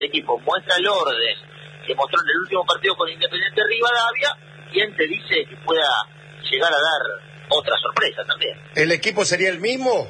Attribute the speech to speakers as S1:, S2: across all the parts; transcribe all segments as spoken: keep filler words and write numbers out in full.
S1: el equipo muestra el orden que mostró en el último partido con Independiente Rivadavia, ¿quién te dice que pueda llegar a dar otra sorpresa también?
S2: ¿El equipo sería el mismo?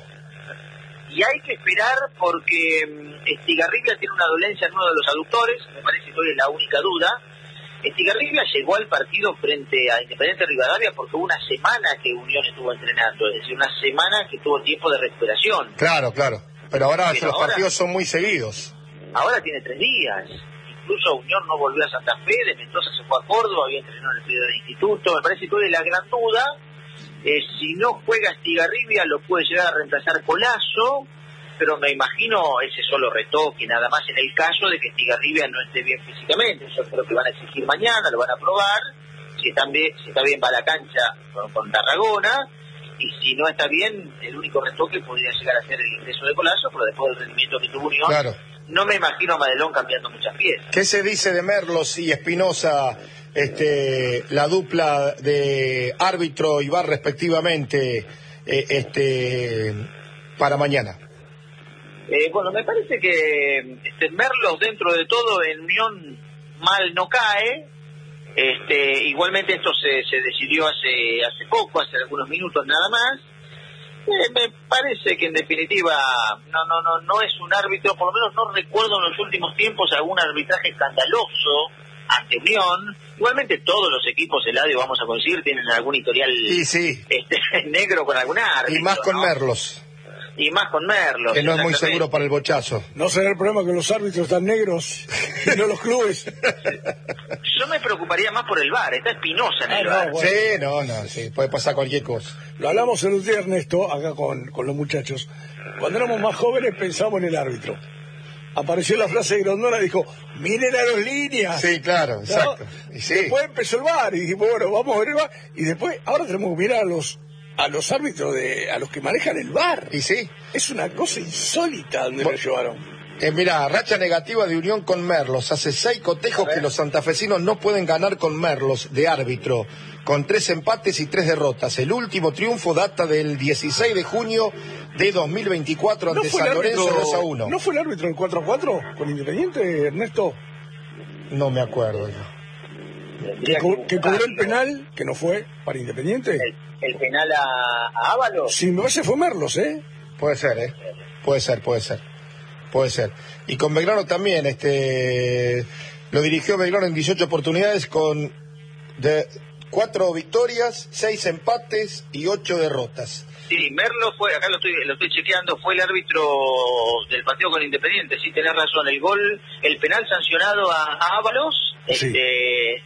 S1: Y hay que esperar porque Estigarribia tiene una dolencia en uno de los aductores, me parece que hoy es la única duda. Estigarribia llegó al partido frente a Independiente Rivadavia porque hubo una semana que Unión estuvo entrenando, es decir, una semana que tuvo tiempo de recuperación.
S2: Claro, claro, pero ahora
S1: pero
S2: los
S1: ahora,
S2: partidos son muy seguidos.
S1: Ahora tiene tres días, incluso Unión no volvió a Santa Fe, de Mendoza se fue a Córdoba, había entrenado en el periodo del instituto, me parece que hoy es la gran duda. Eh, si no juega Estigarribia lo puede llegar a reemplazar Colazo, pero me imagino ese solo retoque, nada más en el caso de que Estigarribia no esté bien físicamente. Yo creo que van a exigir mañana, lo van a probar, si está bien, si está bien va a la cancha con, con Tarragona, y si no está bien, el único retoque podría llegar a ser el ingreso de Colazo, pero después del rendimiento que tuvo Unión,
S2: claro.
S1: No me imagino a Madelón cambiando muchas piezas.
S2: ¿Qué se dice de Merlos y Espinosa, este, la dupla de árbitro y V A R respectivamente, eh, este, para mañana?
S1: Eh, bueno, me parece que este, Merlos dentro de todo en Unión mal no cae. Este, igualmente esto se, se decidió hace hace poco, hace algunos minutos nada más. Eh, me parece que en definitiva no no no no es un árbitro, por lo menos no recuerdo en los últimos tiempos algún arbitraje escandaloso ante Unión. Igualmente todos los equipos Eladio, vamos a conseguir, tienen algún historial
S2: y sí.
S1: este, negro con algún árbitro.
S2: Y más con
S1: ¿no?
S2: Merlos.
S1: Y más con Merlos.
S2: Que no es muy seguro para el bochazo.
S3: ¿No será el problema que los árbitros están negros y no los clubes?
S1: Yo me preocuparía más por el V A R, está Espinosa en el
S3: ah,
S1: V A R.
S3: No, bueno.
S2: Sí, no, no, sí, puede pasar cualquier cosa.
S3: Lo hablamos el otro día, Ernesto, acá con, con los muchachos. Cuando éramos más jóvenes pensábamos en el árbitro. Apareció la frase de Grondona y dijo, miren a los líneas.
S2: Sí, claro,
S3: ¿no?
S2: exacto. Y sí.
S3: Después empezó el V A R y dijimos, bueno, vamos a ver el V A R. Y después, ahora tenemos que mirar a los a los árbitros, de a los que manejan el V A R.
S2: Y sí.
S3: Es una cosa insólita donde lo llevaron.
S2: Eh, mirá, racha negativa de Unión con Merlos. Hace seis cotejos que los santafesinos no pueden ganar con Merlos de árbitro, con tres empates y tres derrotas. El último triunfo data del dieciséis de junio de dos mil veinticuatro ante
S3: ¿No fue
S2: San
S3: el árbitro,
S2: Lorenzo dos a uno.
S3: ¿No fue el árbitro del cuatro a cuatro con Independiente, Ernesto?
S2: No me acuerdo yo.
S3: Que, co que cobró el penal, que no fue para Independiente.
S1: El, el penal a, a Ábalos.
S3: Sí, no, ese fue Merlos, ¿eh?
S2: Puede ser, ¿eh? Puede ser, puede ser. Puede ser. Y con Belgrano también, este, lo dirigió Belgrano en dieciocho oportunidades con de cuatro victorias, seis empates y ocho derrotas.
S1: Sí, Merlo fue, acá lo estoy lo estoy chequeando, fue el árbitro del partido con Independiente, sí, tenés razón, el gol, el penal sancionado a, a Ábalos,
S3: Sí.
S1: este,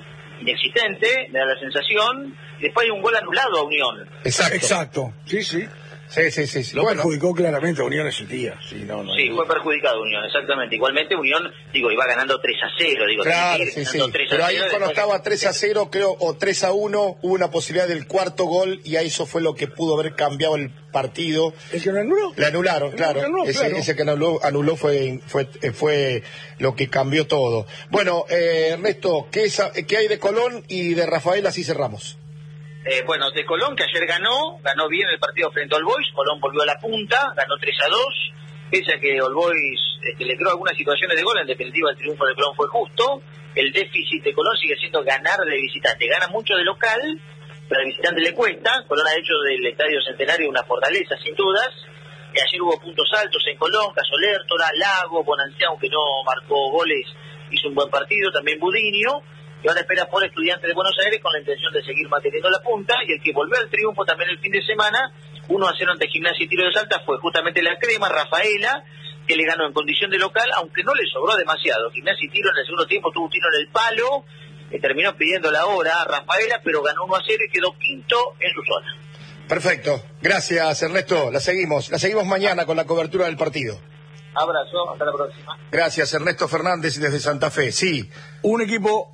S1: inexistente, me da la sensación, después hay un gol anulado a Unión.
S2: Exacto.
S3: Exacto, sí, sí.
S2: Sí, sí, sí. sí.
S3: Lo
S2: Bueno,
S3: perjudicó claramente a Unión ese día. Sí, no, no hay
S1: Sí,
S3: duda.
S1: fue perjudicado Unión, exactamente. Igualmente Unión, digo, iba ganando tres a cero, digo,
S2: claro,
S1: tiene que
S2: sí,
S1: ir
S2: sí.
S1: ganando tres a
S2: Pero ahí
S1: cero,
S2: cuando
S1: después-
S2: estaba tres a cero, creo, o tres a uno, hubo una posibilidad del cuarto gol y ahí eso fue lo que pudo haber cambiado el partido.
S3: ¿El que lo anuló?
S2: Le anularon,
S3: El
S2: claro.
S3: que anuló,
S2: ese,
S3: claro.
S2: ese que anuló, anuló fue, fue, fue lo que cambió todo. Bueno, eh, Ernesto, ¿qué, es, ¿qué hay de Colón y de Rafael? Así cerramos.
S1: Eh, bueno, de Colón, que ayer ganó, ganó bien el partido frente a All Boys, Colón volvió a la punta, ganó tres a dos, pese a que All Boys este, le creó algunas situaciones de gol, en definitiva el triunfo de Colón fue justo. El déficit de Colón sigue siendo ganar de visitante, gana mucho de local, pero al visitante le cuesta. Colón ha hecho del Estadio Centenario una fortaleza, sin dudas, y ayer hubo puntos altos en Colón, Casolértora, Lago, Bonanciano, que no marcó goles, hizo un buen partido, también Budinio, y ahora espera por Estudiantes de Buenos Aires con la intención de seguir manteniendo la punta, y el que volvió al triunfo también el fin de semana, uno a cero ante Gimnasia y Tiro de Salta, fue justamente la crema, Rafaela, que le ganó en condición de local, aunque no le sobró demasiado. Gimnasia y Tiro en el segundo tiempo tuvo un tiro en el palo, que terminó pidiendo la hora a Rafaela, pero ganó uno a cero y quedó quinto en su zona.
S2: Perfecto. Gracias, Ernesto. La seguimos. La seguimos mañana con la cobertura del partido.
S1: Abrazo, hasta la próxima.
S2: Gracias, Ernesto Fernández desde Santa Fe. Sí.
S3: Un equipo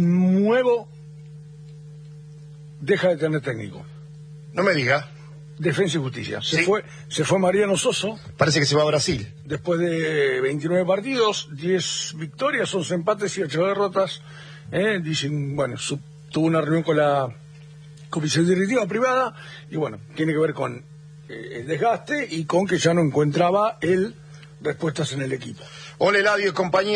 S3: nuevo deja de tener técnico.
S2: No me diga.
S3: Defensa y Justicia. Se
S2: Sí.
S3: fue se fue Mariano Soso,
S2: Parece que se va a Brasil.
S3: después de veintinueve partidos, diez victorias, once empates y ocho derrotas. Eh, dicen, bueno, su, tuvo una reunión con la comisión directiva privada y bueno, tiene que ver con eh, el desgaste y con que ya no encontraba él respuestas en el equipo.
S2: Ole Eladio y compañía.